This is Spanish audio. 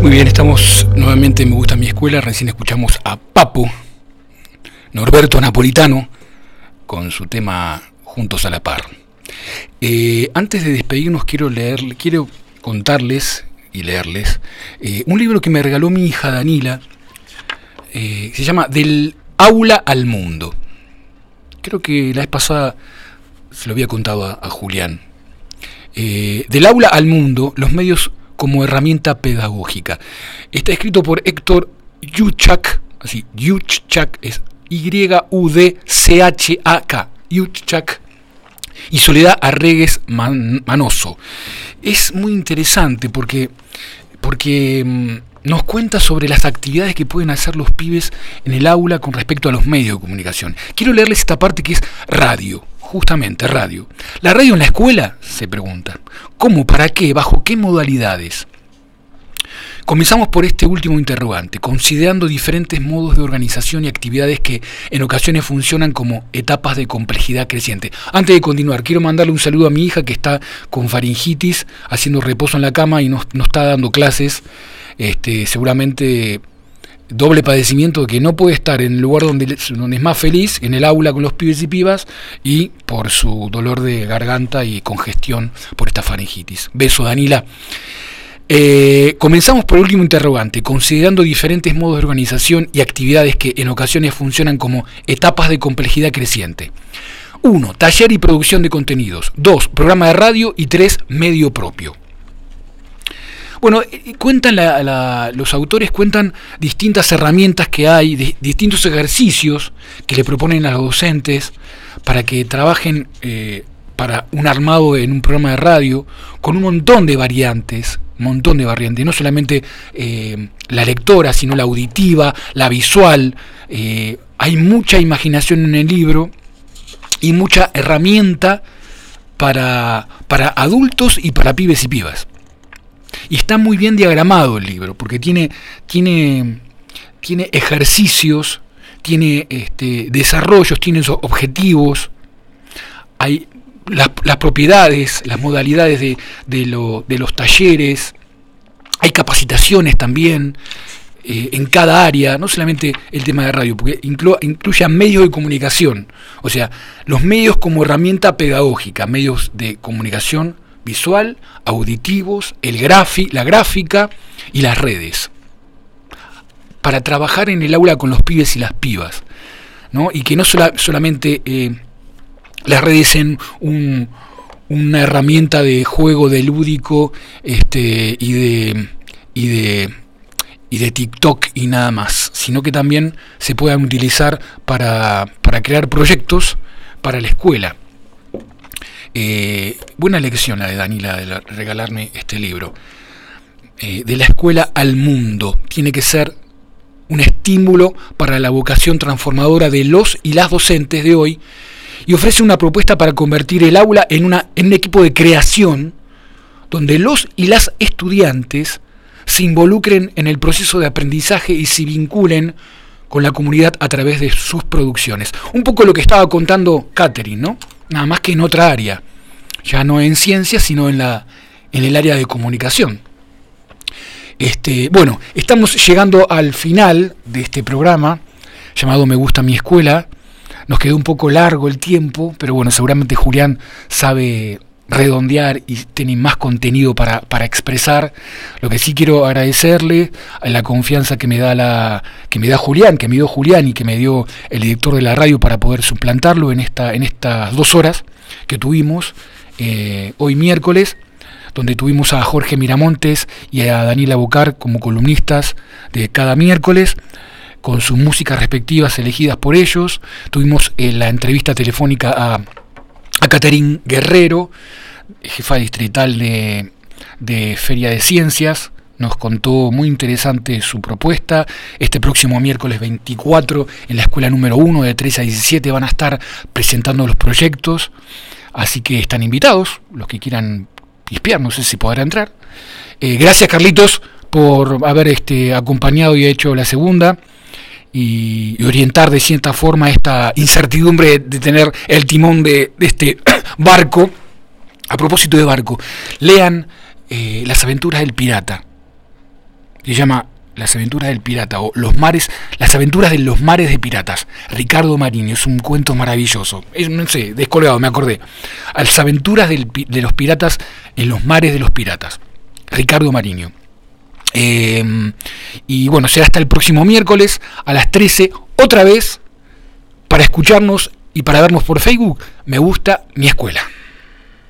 Muy bien, estamos nuevamente en Me Gusta Mi Escuela. Recién escuchamos a Papo, Norberto Napolitano, con su tema Juntos a la Par. Antes de despedirnos quiero contarles y leerles un libro que me regaló mi hija Danila. Se llama Del Aula al Mundo. Creo que la vez pasada se lo había contado a Julián. Del Aula al Mundo, los medios como herramienta pedagógica. Está escrito por Héctor Yudchak, así, Yudchak es Y-U-D-C-H-A-K, Yudchak, y Soledad Arregues Manoso. Es muy interesante porque nos cuenta sobre las actividades que pueden hacer los pibes en el aula con respecto a los medios de comunicación. Quiero leerles esta parte que es radio. Justamente, radio. ¿La radio en la escuela? Se pregunta. ¿Cómo? ¿Para qué? ¿Bajo qué modalidades? Comenzamos por este último interrogante, considerando diferentes modos de organización y actividades que en ocasiones funcionan como etapas de complejidad creciente. Antes de continuar, quiero mandarle un saludo a mi hija que está con faringitis, haciendo reposo en la cama y no está dando clases. Seguramente doble padecimiento de que no puede estar en el lugar donde es más feliz, en el aula con los pibes y pibas, y por su dolor de garganta y congestión por esta faringitis. Beso, Danila. Comenzamos por el último interrogante, considerando diferentes modos de organización y actividades que en ocasiones funcionan como etapas de complejidad creciente. 1. Taller y producción de contenidos. 2. Programa de radio. Y 3. Medio propio. Bueno, los autores cuentan distintas herramientas que hay, distintos ejercicios que le proponen a los docentes para que trabajen para un armado en un programa de radio con un montón de variantes, no solamente la lectora, sino la auditiva, la visual. Hay mucha imaginación en el libro y mucha herramienta para adultos y para pibes y pibas. Y está muy bien diagramado el libro, porque tiene ejercicios, tiene desarrollos, tiene objetivos, hay las propiedades, las modalidades de los talleres, hay capacitaciones también en cada área, no solamente el tema de radio, porque incluye a medios de comunicación, o sea, los medios como herramienta pedagógica, medios de comunicación visual, auditivos, la gráfica y las redes, para trabajar en el aula con los pibes y las pibas, ¿no? Y que no solamente las redes sean una herramienta de juego, de lúdico, y de TikTok y nada más, sino que también se puedan utilizar para crear proyectos para la escuela. Buena lección la de Danila de regalarme este libro. De la escuela al mundo. Tiene que ser un estímulo para la vocación transformadora de los y las docentes de hoy, y ofrece una propuesta para convertir el aula en un equipo de creación donde los y las estudiantes se involucren en el proceso de aprendizaje y se vinculen con la comunidad a través de sus producciones. Un poco lo que estaba contando Catherine, ¿no? Nada más que en otra área, ya no en ciencias, sino en el área de comunicación. Bueno, estamos llegando al final de este programa llamado Me Gusta Mi Escuela. Nos quedó un poco largo el tiempo, pero bueno, seguramente Julián sabe redondear y tiene más contenido para expresar. Lo que sí quiero agradecerle a la confianza que me da Julián, que me dio Julián y que me dio el director de la radio para poder suplantarlo en estas 2 horas que tuvimos hoy miércoles, donde tuvimos a Jorge Miramontes y a Daniela Bocar como columnistas de cada miércoles, con sus músicas respectivas elegidas por ellos. Tuvimos la entrevista telefónica a Catherine Guerrero, jefa distrital de Feria de Ciencias. Nos contó muy interesante su propuesta. Este próximo miércoles 24 en la escuela número 1 de 13 a 17 van a estar presentando los proyectos, así que están invitados los que quieran pispear, no sé si podrá entrar. Gracias, Carlitos, por haber acompañado y hecho la segunda y orientar de cierta forma esta incertidumbre de tener el timón de este barco. A propósito de barco, lean Las aventuras del pirata que se llama Las aventuras del pirata o Las aventuras de los mares de piratas. Ricardo Mariño, es un cuento maravilloso. No sé, descolgado, me acordé. Las aventuras de los piratas en los mares de los piratas. Ricardo Mariño. Y bueno, será hasta el próximo miércoles a las 13, otra vez, para escucharnos y para vernos por Facebook. Me gusta mi escuela.